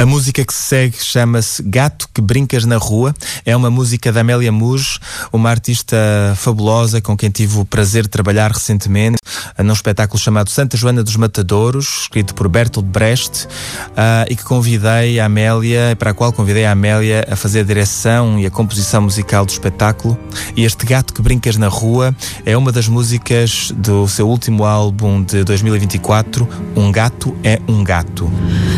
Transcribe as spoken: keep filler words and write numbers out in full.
A música que se segue chama-se Gato que Brincas na Rua. É uma música da Amélia Mujo, uma artista fabulosa com quem tive o prazer de trabalhar recentemente num espetáculo chamado Santa Joana dos Matadouros, escrito por Bertolt Brecht, uh, e que convidei a Amélia, para a qual convidei a Amélia a fazer a direção e a composição musical do espetáculo. E este Gato que Brincas na Rua é uma das músicas do seu último álbum de dois mil e vinte e quatro, Um Gato é um Gato.